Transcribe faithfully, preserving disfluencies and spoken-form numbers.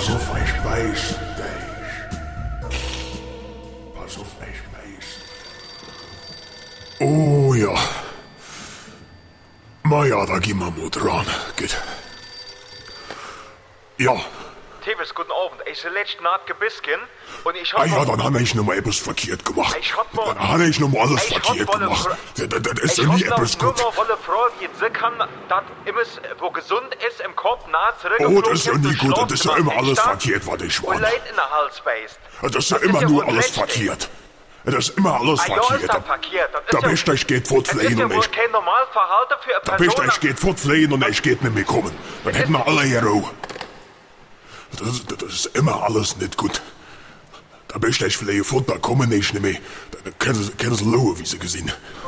Pass auf, ich beiß dich. Pass auf, ich beiß. Oh ja. Ma ja, da gehen wir mal dran. Geht. Ja. Tevis, guten Abend. Ich bin letzte Nacht gebisken und ich hab... Ah ja, dann habe ich noch mal etwas verkehrt gemacht. Ich hab mal... Dann habe ich noch mal alles ich verkehrt hab mal gemacht. eine Das, das ist ich ja nie hab etwas nur gut. mal eine Frage, jetzt sie kann, dass immer, wo gesund ist, im Kopf nah zurück... Oh, das ist ja nie gut. Das ist ja immer alles verkehrt, was ich Und war. Leid in der Hals beißt. Das ist ja Das immer ist ja nur wohl alles recht, verkehrt. Das ist immer alles Ah, ja, ist verkehrt. das verkehrt. Das ist Da ja- bist du, ich geht Das ist fortfliehen ja und wohl ich... kein Normalverhalten für Da eine bist du, Person. ich geht fortfliehen und ich geht nicht mehr kommen. Dann hätten wir alle hier Ruhe. Das, das ist immer alles nicht gut. Da bist du, ich fliege fort, da kommen ich nicht mehr. Da können sie, können sie schauen, wie sie gesehen.